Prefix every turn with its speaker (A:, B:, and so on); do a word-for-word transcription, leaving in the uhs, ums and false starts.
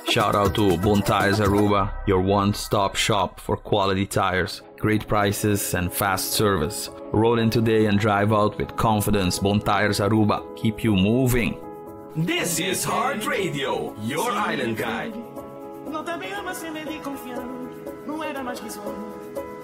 A: Shout out to Bon Tires Aruba, your one-stop shop for quality tires, great prices and fast service. Roll in today and drive out with confidence. Bon Tires Aruba, keep you moving.
B: This is Heart Radio, your island guide.
C: Não te veio, mas se me di confiar. Não era mais que isso.